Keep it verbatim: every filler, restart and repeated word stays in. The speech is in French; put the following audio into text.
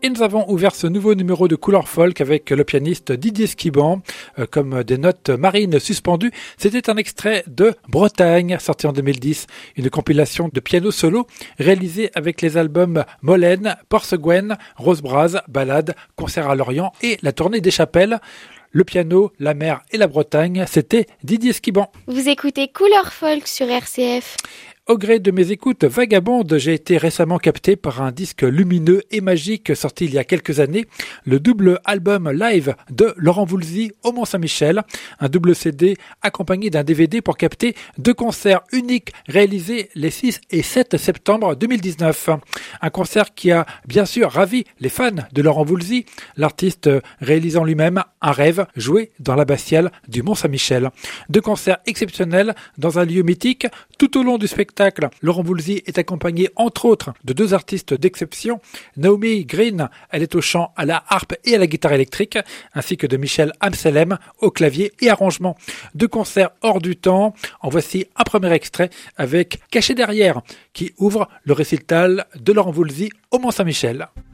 Et nous avons ouvert ce nouveau numéro de Couleur Folk avec le pianiste Didier Skiban, euh, comme des notes marines suspendues. C'était un extrait de Bretagne, sorti en deux mille dix, une compilation de piano solo réalisée avec les albums Molène, Porceguen, Rose Braz, Ballade, Concert à Lorient et la tournée des Chapelles. Le piano, la mer et la Bretagne, c'était Didier Skiban. Vous écoutez Couleur Folk sur R C F. Au gré de mes écoutes vagabondes, j'ai été récemment capté par un disque lumineux et magique sorti il y a quelques années, le double album live de Laurent Voulzy au Mont-Saint-Michel, un double C D accompagné d'un D V D pour capter deux concerts uniques réalisés les six et sept septembre deux mille dix-neuf. Un concert qui a bien sûr ravi les fans de Laurent Voulzy, l'artiste réalisant lui-même un rêve joué dans l'abbatiale du Mont-Saint-Michel. Deux concerts exceptionnels dans un lieu mythique. Tout au long du spectacle, Laurent Voulzy est accompagné entre autres de deux artistes d'exception. Naomi Green, elle est au chant, à la harpe et à la guitare électrique, ainsi que de Michel Amselem au clavier et arrangement. Deux concerts hors du temps. En voici un premier extrait avec Caché derrière, qui ouvre le récital de Laurent Voulzy au Mont-Saint-Michel.